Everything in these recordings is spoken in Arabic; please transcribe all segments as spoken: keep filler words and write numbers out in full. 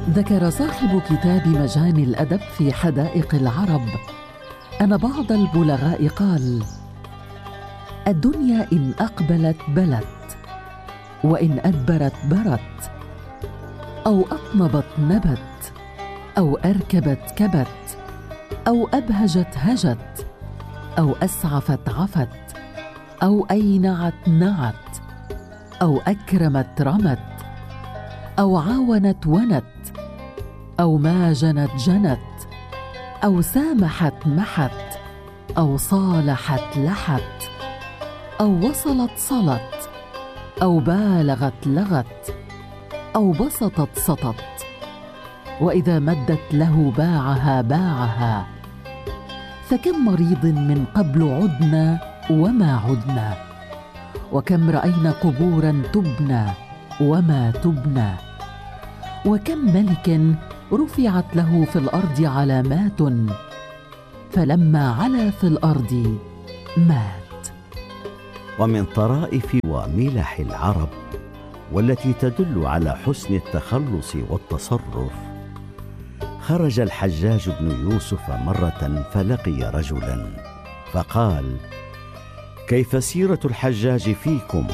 ذكر صاحب كتاب مجاني الأدب في حدائق العرب أن بعض البلغاء قال: الدنيا إن أقبلت بلت، وإن أدبرت برت، أو أطنبت نبت، أو أركبت كبت، أو أبهجت هجت، أو أسعفت عفت، أو أينعت نعت، أو أكرمت رمت، أو عاونت ونت، أو ماجنت جنت، أو سامحت محت، أو صالحت لحت، أو وصلت صلت، أو بالغت لغت، أو بسطت سطت، وإذا مدت له باعها باعها. فكم مريض من قبل عدنا وما عدنا، وكم رأينا قبورا تبنى وما تبنى، وكم ملك رفعت له في الأرض علامات، فلما علا في الأرض مات. ومن طرائف وملح العرب والتي تدل على حسن التخلص والتصرف، خرج الحجاج بن يوسف مرة فلقي رجلا فقال: كيف سيرة الحجاج فيكم؟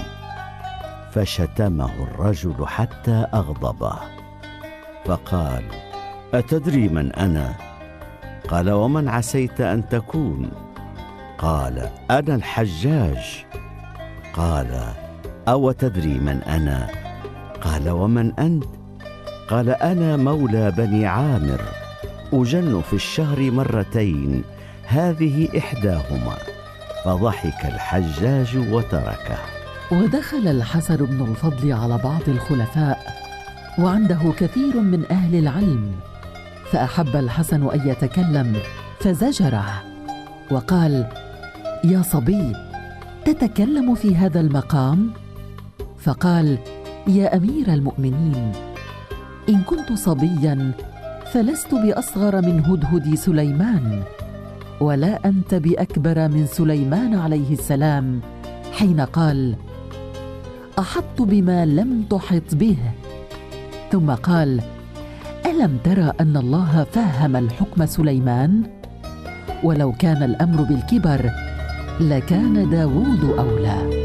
فشتمه الرجل حتى أغضبه، فقال: أتدري من أنا؟ قال: ومن عسيت أن تكون؟ قال: أنا الحجاج. قال: أو تدري من أنا؟ قال: ومن أنت؟ قال: أنا مولى بني عامر، أجن في الشهر مرتين، هذه إحداهما. فضحك الحجاج وتركه. ودخل الحسن بن الفضل على بعض الخلفاء وعنده كثير من أهل العلم، فأحب الحسن أن يتكلم فزجره وقال: يا صبي، تتكلم في هذا المقام؟ فقال: يا أمير المؤمنين، إن كنت صبيا فلست بأصغر من هدهد سليمان، ولا أنت بأكبر من سليمان عليه السلام حين قال: أحطت بما لم تحط به. ثم قال: ألم ترى أن الله فهم الحكم سليمان؟ ولو كان الأمر بالكبر لكان داود أولى.